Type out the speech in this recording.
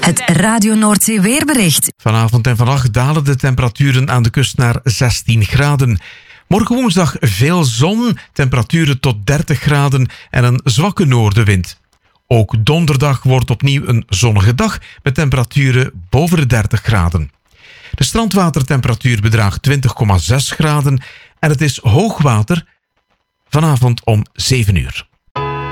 Het Radio Noordzee weerbericht. Vanavond en vannacht dalen de temperaturen aan de kust naar 16 graden. Morgen woensdag veel zon, temperaturen tot 30 graden en een zwakke noordenwind. Ook donderdag wordt opnieuw een zonnige dag met temperaturen boven de 30 graden. De strandwatertemperatuur bedraagt 20,6 graden en het is hoogwater vanavond om 7 uur.